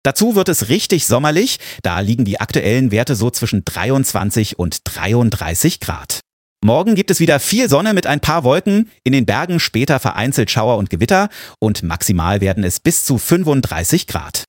Dazu wird es richtig sommerlich, da liegen die aktuellen Werte so zwischen 23 und 33 Grad. Morgen gibt es wieder viel Sonne mit ein paar Wolken, in den Bergen später vereinzelt Schauer und Gewitter und maximal werden es bis zu 35 Grad.